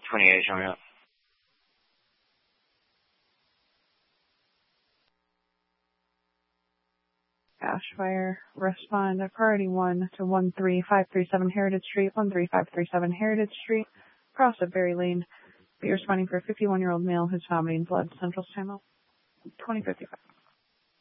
28 showing up. Ash Fire, respond a priority 1 to 13537 Heritage Street, 13537 Heritage Street, cross of Berry Lane. Be responding for a 51-year-old male who's vomiting blood, Central Channel 2055.